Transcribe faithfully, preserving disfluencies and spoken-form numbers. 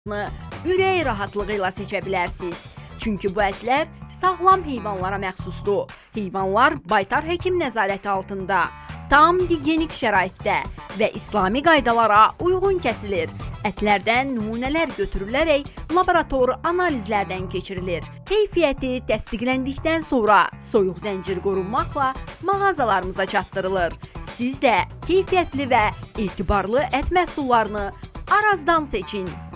ürək rahatlığı ilə seçə bilərsiniz. Çünki bu ətlər sağlam heyvanlara məxsusdur. Heyvanlar baytar həkim nəzarəti altında, tam gigiyenik şəraitdə və İslami qaydalara uyğun kəsilir. Ətlərdən nümunələr götürülərək laborator analizlərdən keçirilir. Keyfiyyəti təsdiqləndikdən sonra soyuq zəncir qorunmaqla mağazalarımıza çatdırılır. Siz də keyfiyyətli və etibarlı ət məhsullarını Arazdan seçin.